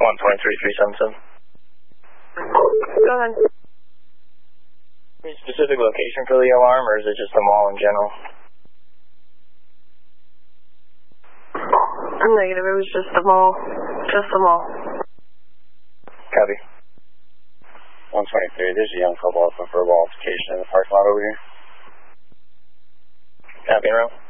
123-377. Go ahead. Any specific location for the alarm, or is it just the mall in general? Negative, it was just the mall. Just the mall. Copy. 123, there's a young couple off of verbal altercation in the parking lot over here. Copy, and row.